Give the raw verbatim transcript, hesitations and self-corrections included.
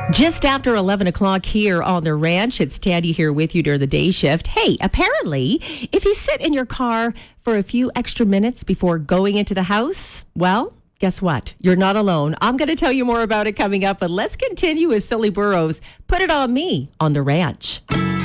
Just after eleven o'clock here on the ranch, it's Tandy here with you during the day shift. Hey, apparently, if you sit in your car for a few extra minutes before going into the house, well, guess what? You're not alone. I'm going to tell you more about it coming up, but let's continue with Silly Burrows. Put it on me on the ranch.